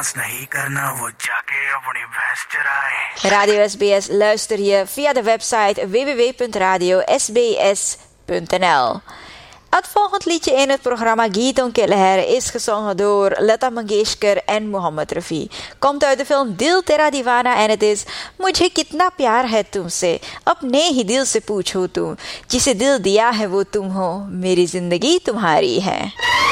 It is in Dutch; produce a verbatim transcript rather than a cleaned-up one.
डांस नहीं करना, वो जाके अपनी भैंस चराए। Radio S B S luister je via de website w w w punt radio s b s punt n l. Het volgende liedje in het programma Geeton Killeher is gezongen door Lata Mangeshkar en Mohammed Rafi. Komt uit de film Dil Tera Divana en het is Mujhe kitna pyar hai tumse, apne hi dil se poocho tum, jise dil diya hai wo tum ho, meri zindagi tumhari hai.